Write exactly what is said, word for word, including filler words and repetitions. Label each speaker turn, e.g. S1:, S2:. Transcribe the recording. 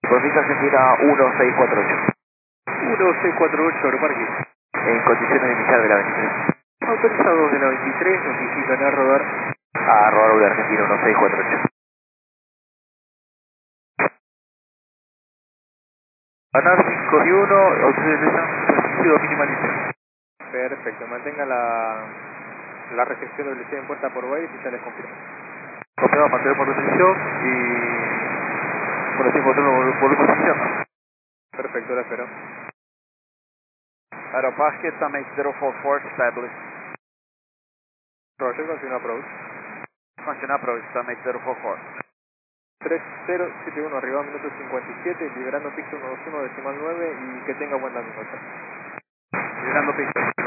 S1: Confirma Argentina uno seis cuatro ocho.
S2: uno seis cuatro ocho, Aeroparque.
S1: En condiciones de iniciar de la veintitrés.
S2: Autorizados de la veintitrés, notifican a rodar.
S1: A rodar de Argentina uno seis cuatro ocho. Ganar cinco y uno, autorización recibido mínima.
S2: Perfecto, mantenga la, la recepción W C en puerta por Waze y ya les confirmo.
S1: Copiado, mantenemos la posición y... Bueno, sí, volvemos, volvemos a iniciar.
S2: Perfecto, la espero.
S1: Aeroparque, Summit cero cuatro cuatro, establish.
S2: Roger, continúa approach.
S1: Function approach, Summit cero cuatro cuatro.
S2: tres cero siete uno, arriba minuto cincuenta y siete, liberando pista ciento veintiuno decimal nueve y que tenga buena minuto.
S1: Liberando pista.